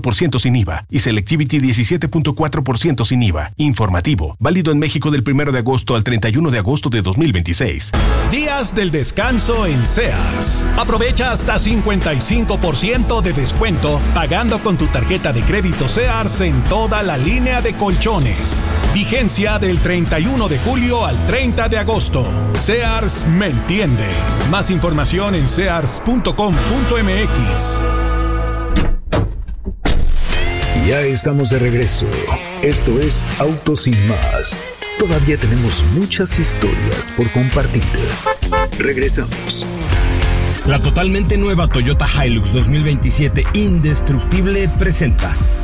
4% sin IVA y Selectivity 17.4% sin IVA. Informativo, válido en México del 1 de agosto al 31 de agosto de 2026. Días del descanso en Sears. Aprovecha hasta 55% de descuento pagando con tu tarjeta de crédito Sears en toda la línea de colchones. Vigencia del 31 de julio al 30 de agosto. Sears me entiende. Más información en sears.com.mx. Ya estamos de regreso. Esto es Autos Sin Más. Todavía tenemos muchas historias por compartir. Regresamos. La totalmente nueva Toyota Hilux 2027 Indestructible presenta